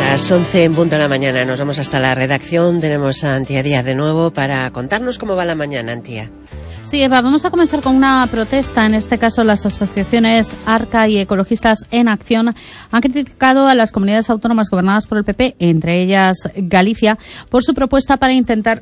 Las 11 en punto de la mañana nos vamos hasta la redacción. Tenemos a Antía Díaz de nuevo para contarnos cómo va la mañana, Antía. Sí, Eva, vamos a comenzar con una protesta. En este caso, las asociaciones ARCA y Ecologistas en Acción han criticado a las comunidades autónomas gobernadas por el PP, entre ellas Galicia, por su propuesta para intentar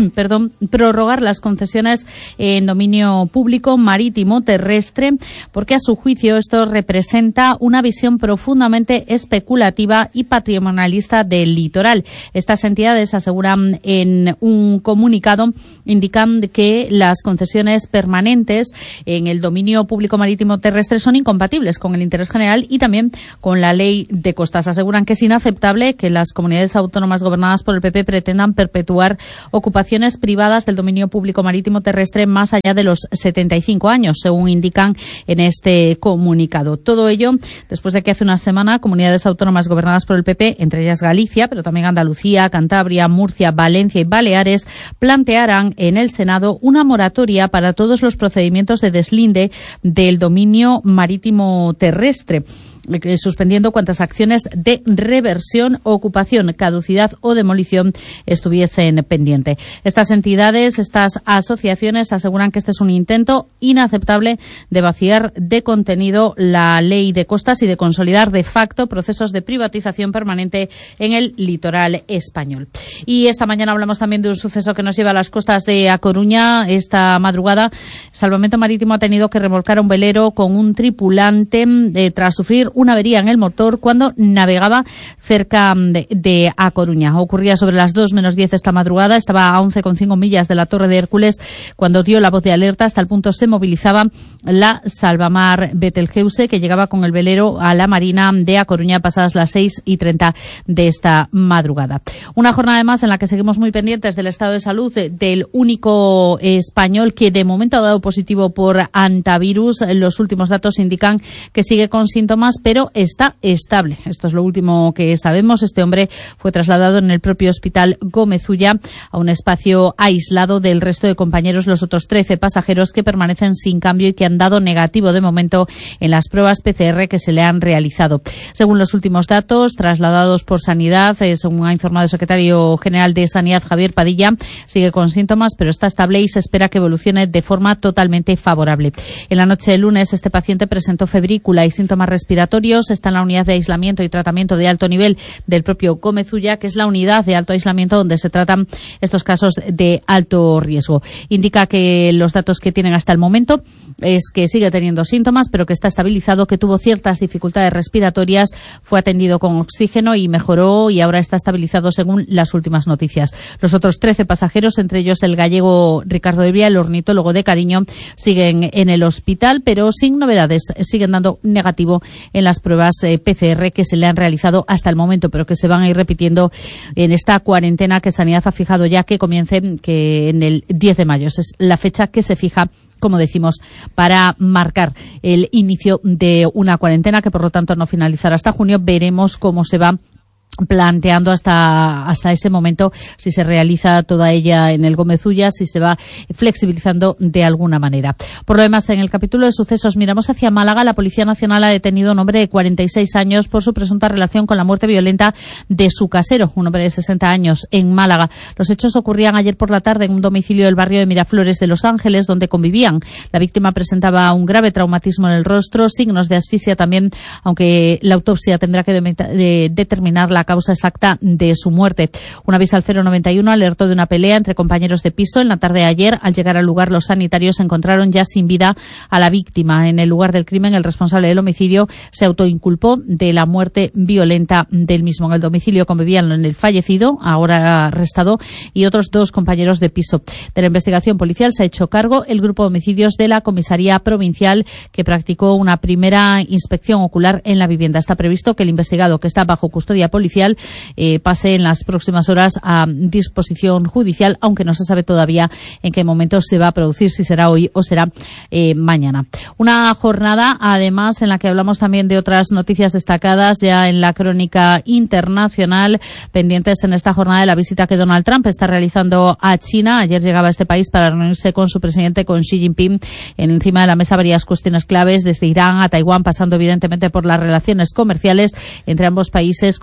prorrogar las concesiones en dominio público marítimo terrestre, porque a su juicio esto representa una visión profundamente especulativa y patrimonialista del litoral. Estas entidades aseguran en un comunicado, indican que las concesiones permanentes en el dominio público marítimo terrestre son incompatibles con el interés general y también con la ley de costas. Aseguran que es inaceptable que las comunidades autónomas gobernadas por el PP pretendan perpetuar ocupaciones privadas del dominio público marítimo terrestre más allá de los 75 años, según indican en este comunicado. Todo ello después de que hace una semana comunidades autónomas gobernadas por el PP, entre ellas Galicia, pero también Andalucía, Cantabria, Murcia, Valencia y Baleares, plantearan en el Senado una moratoria para todos los procedimientos de deslinde del dominio marítimo terrestre, suspendiendo cuantas acciones de reversión, ocupación, caducidad o demolición estuviesen pendiente. Estas entidades, estas asociaciones aseguran que este es un intento inaceptable de vaciar de contenido la ley de costas y de consolidar de facto procesos de privatización permanente en el litoral español. Y esta mañana hablamos también de un suceso que nos lleva a las costas de A Coruña. Esta madrugada, Salvamento Marítimo ha tenido que remolcar un velero con un tripulante tras sufrir una avería en el motor cuando navegaba cerca de A Coruña. Ocurría sobre las 2 menos 10 esta madrugada. Estaba a 11,5 millas de la Torre de Hércules cuando dio la voz de alerta. Hasta el punto se movilizaba la Salvamar Betelgeuse, que llegaba con el velero a la Marina de A Coruña pasadas las 6:30 de esta madrugada. Una jornada además en la que seguimos muy pendientes del estado de salud del único español que de momento ha dado positivo por antivirus. Los últimos datos indican que sigue con síntomas, pero está estable. Esto es lo último que sabemos. Este hombre fue trasladado en el propio hospital Gómez Ulla a un espacio aislado del resto de compañeros, los otros 13 pasajeros que permanecen sin cambio y que han dado negativo de momento en las pruebas PCR que se le han realizado. Según los últimos datos trasladados por Sanidad, según ha informado el secretario general de Sanidad, Javier Padilla, sigue con síntomas, pero está estable y se espera que evolucione de forma totalmente favorable. En la noche de lunes, este paciente presentó febrícula y síntomas respiratorios. Está en la unidad de aislamiento y tratamiento de alto nivel del propio Gómez Ulla, que es la unidad de alto aislamiento donde se tratan estos casos de alto riesgo. Indica que los datos que tienen hasta el momento es que sigue teniendo síntomas, pero que está estabilizado, que tuvo ciertas dificultades respiratorias, fue atendido con oxígeno y mejoró y ahora está estabilizado según las últimas noticias. Los otros 13 pasajeros, entre ellos el gallego Ricardo Evia, el ornitólogo de Cariño, siguen en el hospital, pero sin novedades. Siguen dando negativo en las pruebas PCR que se le han realizado hasta el momento, pero que se van a ir repitiendo en esta cuarentena que Sanidad ha fijado ya que comience que en el 10 de mayo. Esa es la fecha que se fija, como decimos, para marcar el inicio de una cuarentena que por lo tanto no finalizará hasta junio. Veremos cómo se va planteando hasta ese momento, si se realiza toda ella en el Gómez Ulla, si se va flexibilizando de alguna manera. Por lo demás, en el capítulo de sucesos miramos hacia Málaga. La Policía Nacional ha detenido a un hombre de 46 años por su presunta relación con la muerte violenta de su casero, un hombre de 60 años, en Málaga. Los hechos ocurrían ayer por la tarde en un domicilio del barrio de Miraflores de Los Ángeles, donde convivían. La víctima presentaba un grave traumatismo en el rostro, signos de asfixia también, aunque la autopsia tendrá que determinar la causa exacta de su muerte. Un aviso al 091 alertó de una pelea entre compañeros de piso en la tarde de ayer. Al llegar al lugar, los sanitarios encontraron ya sin vida a la víctima. En el lugar del crimen, el responsable del homicidio se autoinculpó de la muerte violenta del mismo. En el domicilio convivían el fallecido, ahora arrestado, y otros 2 compañeros de piso. De la investigación policial se ha hecho cargo el grupo de homicidios de la Comisaría Provincial, que practicó una primera inspección ocular en la vivienda. Está previsto que el investigado, que está bajo custodia policial, pase en las próximas horas a disposición judicial, aunque no se sabe todavía en qué momento se va a producir, si será hoy o será mañana. Una jornada, además, en la que hablamos también de otras noticias destacadas ya en la crónica internacional, pendientes en esta jornada de la visita que Donald Trump está realizando a China. Ayer llegaba a este país para reunirse con su presidente, con Xi Jinping. Encima de la mesa varias cuestiones claves, desde Irán a Taiwán, pasando evidentemente por las relaciones comerciales entre ambos países, con Trump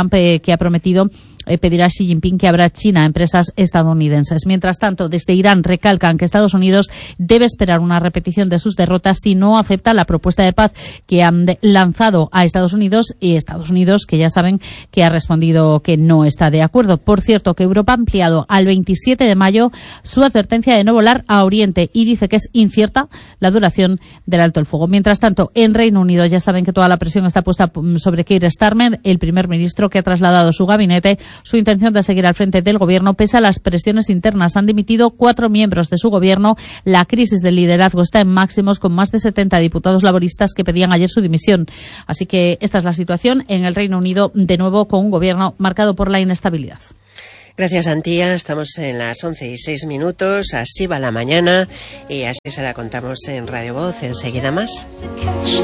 Trump, que ha prometido pedir a Xi Jinping que abra China a empresas estadounidenses. Mientras tanto, desde Irán recalcan que Estados Unidos debe esperar una repetición de sus derrotas si no acepta la propuesta de paz que han lanzado a Estados Unidos, y Estados Unidos, que ya saben que ha respondido que no está de acuerdo. Por cierto, que Europa ha ampliado al 27 de mayo su advertencia de no volar a Oriente y dice que es incierta la duración del alto el fuego. Mientras tanto, en Reino Unido ya saben que toda la presión está puesta sobre Keir Starmer, el primer ministro, que ha trasladado su gabinete su intención de seguir al frente del gobierno pese a las presiones internas. Han dimitido 4 miembros de su gobierno. La crisis del liderazgo está en máximos, con más de 70 diputados laboristas que pedían ayer su dimisión. Así que esta es la situación en el Reino Unido, de nuevo con un gobierno marcado por la inestabilidad. Gracias, Antía. Estamos en las 11:06. Así va la mañana y así se la contamos en Radio Voz. Enseguida más.